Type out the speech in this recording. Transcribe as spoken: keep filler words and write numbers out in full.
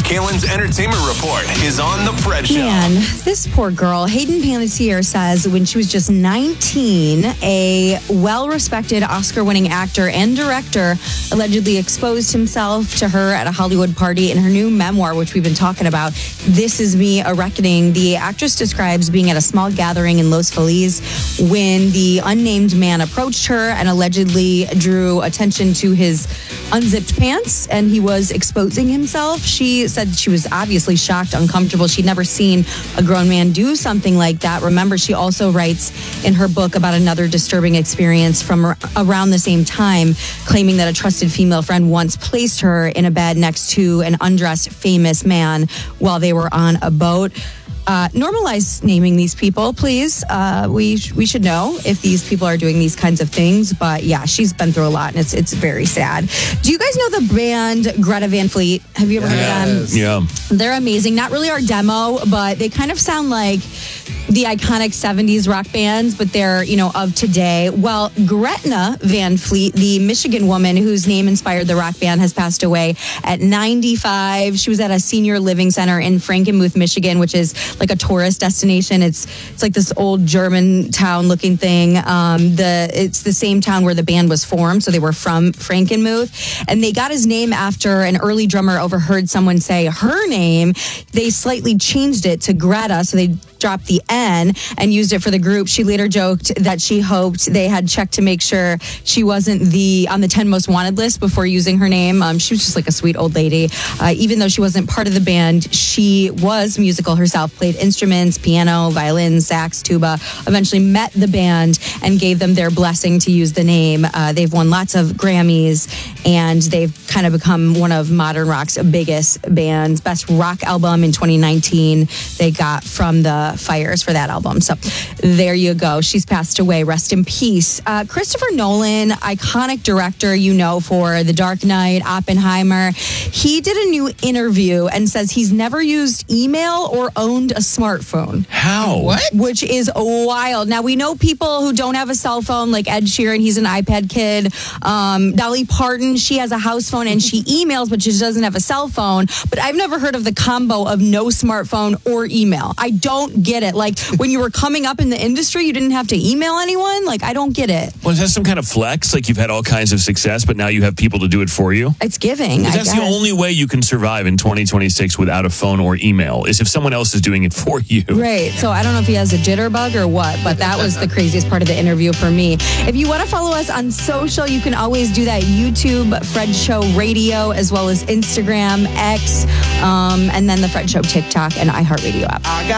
Kalen's Entertainment Report is on The Fred Show. Man, this poor girl, Hayden Panettiere, says when she was just nineteen, a well-respected Oscar-winning actor and director allegedly exposed himself to her at a Hollywood party. In her new memoir, which we've been talking about, This Is Me, A Reckoning, the actress describes being at a small gathering in Los Feliz when the unnamed man approached her and allegedly drew attention to his unzipped pants, and he was exposing himself. She said she was obviously shocked, uncomfortable. She'd never seen a grown man do something like that. Remember, she also writes in her book about another disturbing experience from around the same time, claiming that a trusted female friend once placed her in a bed next to an undressed famous man while they were on a boat. Uh, normalize naming these people, please. Uh, we sh- we should know if these people are doing these kinds of things. But yeah, she's been through a lot, and it's it's very sad. Do you guys know the band Greta Van Fleet? Have you ever yes. heard of them? Yeah. They're amazing. Not really our demo, but they kind of sound like the iconic seventies rock bands, but they're, you know, of today. Well, Gretna Van Fleet, the Michigan woman whose name inspired the rock band, has passed away at ninety-five. She was at a senior living center in Frankenmuth, Michigan, which is like a tourist destination. It's it's like this old German town looking thing. Um, the it's the same town where the band was formed, so they were from Frankenmuth, and they got his name after an early drummer overheard someone say her name. They slightly changed it to Greta, so they dropped the N and used it for the group. She later joked that she hoped they had checked to make sure she wasn't the on the ten most wanted list before using her name. Um, she was just like a sweet old lady. Uh, even though she wasn't part of the band, she was musical herself, played instruments, piano, violin, sax, tuba, eventually met the band and gave them their blessing to use the name. Uh, they've won lots of Grammys, and they've kind of become one of modern rock's biggest bands. Best rock album in twenty nineteen they got from the Fires for that album. So there you go. She's passed away. Rest in peace. Uh, Christopher Nolan, iconic director, you know, for The Dark Knight, Oppenheimer. He did a new interview and says he's never used email or owned a smartphone. How? What? Which is wild. Now, we know people who don't have a cell phone, like Ed Sheeran, he's an iPad kid. Um, Dolly Parton, she has a house phone and she emails, but she doesn't have a cell phone. But I've never heard of the combo of no smartphone or email. I don't get it. Like, when you were coming up in the industry, you didn't have to email anyone? Like, I don't get it. Well, is that some kind of flex? Like, you've had all kinds of success, but now you have people to do it for you? It's giving, I That's guess. the only way you can survive in twenty twenty-six without a phone or email, is if someone else is doing it for you. Right. So I don't know if he has a jitterbug or what, but that was the craziest part of the interview for me. If you want to follow us on social, you can always do that. YouTube, Fred Show Radio, as well as Instagram, X, um, and then the Fred Show TikTok and iHeartRadio app.